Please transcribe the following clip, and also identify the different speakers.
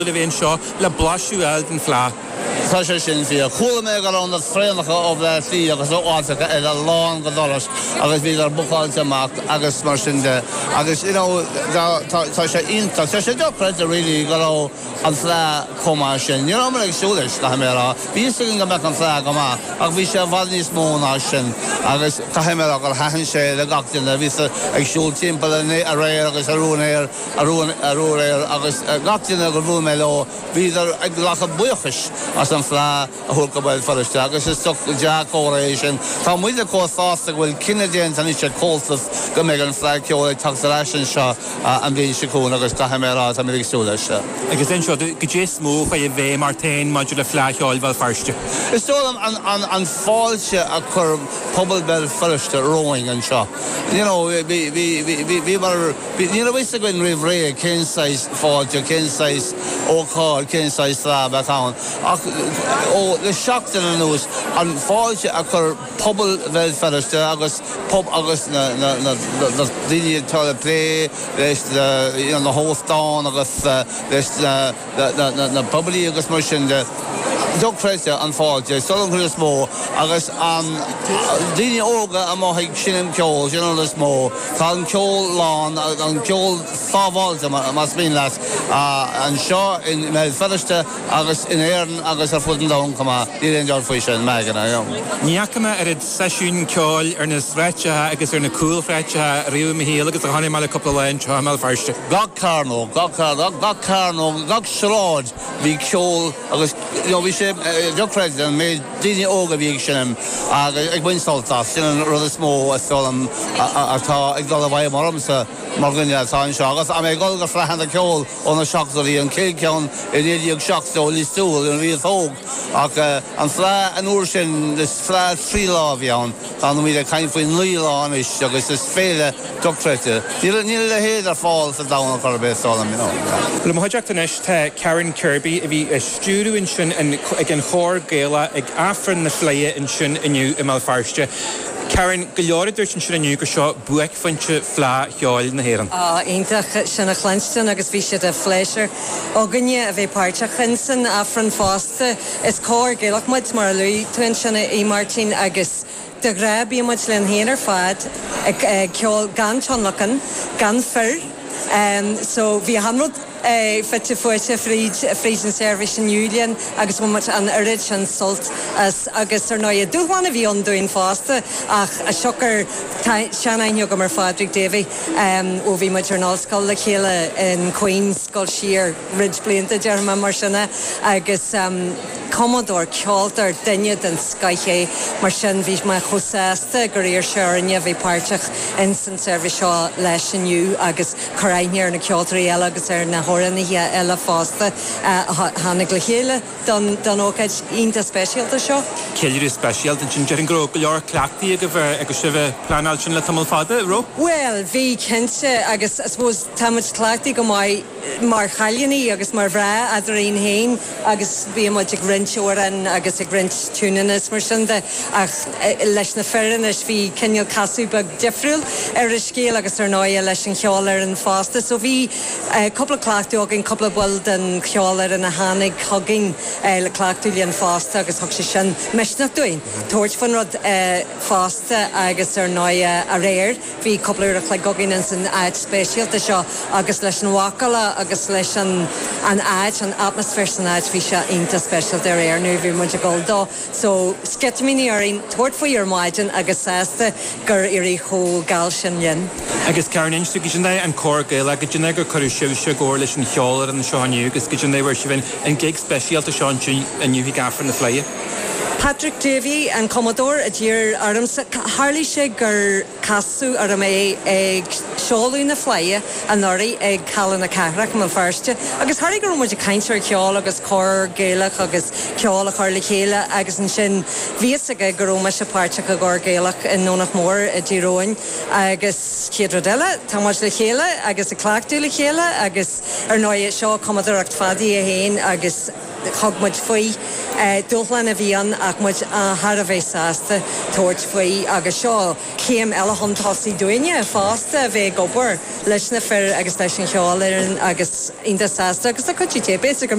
Speaker 1: le bhéon seo le blaisiú eld an phleá.
Speaker 2: Tá sé sin fi chuúla mé go an frénacha ó bheith slí agus óáiltecha ar a lán go doras agus bhí ar buáilte amach agus mar sin de agus tá sé ionta tá sé dopreid a rilí go an phleá comá sin. Ní mar ag siúlis go mérá. Bhí sin go meach an phleá go má ach bhí sé bhil níos móná sin agus caiimime gur hahann sé le gachtainna bhí ag siúil timppla a réir agus arúnéir agus gachtainna gur bhú mé le bhí ag lecha buchas as an phleá a thug go bhfuil foriste agus is tu deach óéis sin. Tá muide cóáasta bhfuil cinenne déint an sé cótas go méid an phleá ceola taxéis sin seo an bhíon sicún agus caiimérá a mé súla se.
Speaker 1: Agus an seo go dé smó fa bhéh mar tain maidir le phleá ceáil bhil farste.
Speaker 2: Is tólam an fáilte a chur pobl bell foriste roing an seo. Bhí mar ní bhís a gin rih ré cinsáis fáilte cinsáis óáil cinsáis slá beán. ó le seachtain an nús an fáilte a chur pobl bheith feriste agus pub agus na daine tála lé leis na hóstáin agus leis na poblí agus mar sin de dogfreiste an fáilte, solan chuir smó agus an daine óga a máigh sinim ceol, sin le smó, tá an ceol lán, an ceol fábháilte mas bíon leis an seo in mé feriste agus in éan agus ar fud an dám cumá íon dear faoi sin meganna.
Speaker 1: Níachama ar seisiún ceáil ar na sreite agus ar na cúlfreite riú mi híal agus a tháinig meile coppla lein seo meall farste.
Speaker 2: Gach carnó, gach sráid bhí ceol agus bhí sé jogfreid an mé daine óga bhí sinim agus ag buinsáiltá sin an rud is mó am atá ag dal a bhaid marmsa mar gunne atá an seo agus a mé gáil go freithe ceol ó na seachtaí an cé ceann i réideag seachta ó lístúil an riad thóg ach an phleá an úair sin is phleá trí lá bhíán tá mí a caiin faoin nuí láin is agus is féle jogfreite. Ní le héad ar fáil sa dána chu béála mí.
Speaker 1: Le maideachtanis tá Karen Kirby a bhí stúrú in sin ag an chóir géala ag affran na phléie in sin inniu i meall farste. Karen, go leoridir sin aniu go seo buaic fainte phleá cheáil na héan.
Speaker 3: Ionintach sinna chlanstein agus bhí siad a phléisiir óganne a bheith páirte chinsan affran fásta is cóir géalach muid mar luí tuin sinna í Martin agus de gra bí muid len héanaar fad ag ceol gan tionlacan, gan fir. So bhí hanrod fete fuite Frisian Service in Julian agus much an arid an sult as agus ar noia dúhhainna bhí an dúin fásta ach a seochar seanainne go mar Fadric Davy ó bhí muid journalscoil le chéile in Queen's Scoil Siar ridge blianta dearma mar sinna agus Commodore ceoltar duine den Skyché mar sin bhí me chosáasta gur íor searinne bhí páirteach in San Service seo leis inniu agus choráinnear na ceoltarí eile agus ar na horanithe eile fásta hánig le chéile don ócaid ionta speisialta seo.
Speaker 1: Céidir speisialta sin dearan go leor cleachtaí go bheith agus si bheith pleanáil sin le tamil fada, ro?
Speaker 3: Well, bhí cinnte agus I suppose táid cleachtaí go mai mar chailíní agus mar bhrá a réon hain agus bhí muid ag rinseoran agus ag rint túnanas mar sin de ach leis na ferranis bhí cinneal casú bag difriúil ar a scéal agus ar náia leis an cheáil ar an fásta. So bhí couple of clachtú agin couple of bhil den cheáil ar an a hánig chugging le clachtúí an fásta agus thug sé sin meisna dúin. Tóirt fan rud fásta agus ar náia a réir bhí couple of le gogin an san ad speisialta seo agus leis an wacala agus leis an ad an atmosfér san ad bhí se ionta speisialta ar réir nu bhí muid a gáil dó. So scetamíní arín tóirt faoi ar maidin agus sásta gur irí cho gáil sin linn.
Speaker 1: Agus Karen instú sin an cóir géala go dine go chuir siú góir leis an cheálar an seániu agus go dine bhar si bhain an gig speisialta seán aniu bhí gafar na phléie.
Speaker 3: Patrick Davy and Commodore a dear Armsa Harley sé gur casú ar mé ag seáú na phléie an norí ag calan na carach má firste agus Harley gur muid caiintear ceáil agus cóir géalach agus ceála chuirla chéile agus an sin bhíasaige gur me se páirte go gur géalach in nónach mór a ddíróin agus chéadrodile táid le chéile agus a clachtú le chéile agus ar 9 seo Commodore ach fadaí a héin agus chugmuid faoi dúchlan a bhíon ach muid thar a bheith sásta tuairt faoi agus seo céim eile hontásaí duine fásta a bheith gobar leis na fear agus leis an cheáil agus inta sásta agus a chutí té basic